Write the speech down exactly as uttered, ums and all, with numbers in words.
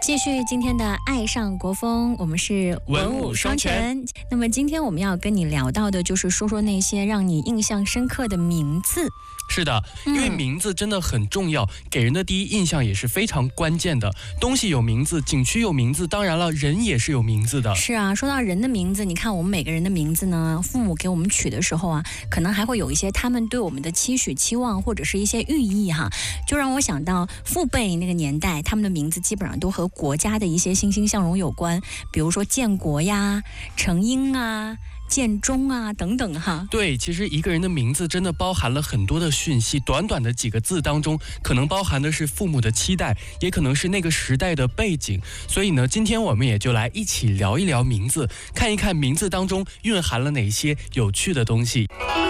继续今天的爱上国风，我们是文武双全。那么今天我们要跟你聊到的就是说说那些让你印象深刻的名字。 是的，因为名字真的很重要，嗯、给人的第一印象也是非常关键的。东西有名字，景区有名字，当然了，人也是有名字的。 是啊，说到人的名字，你看我们每个人的名字呢，父母给我们取的时候啊，可能还会有一些他们对我们的期许、期望或者是一些寓意哈，就让我想到父辈那个年代，他们的名字基本上都和国家的一些欣欣向荣有关，比如说建国呀、成英啊、建中啊等等哈。 对，其实一个人的名字真的包含了很多的讯息，短短的几个字当中，可能包含的是父母的期待，也可能是那个时代的背景。所以呢，今天我们也就来一起聊一聊名字，看一看名字当中蕴含了哪些有趣的东西。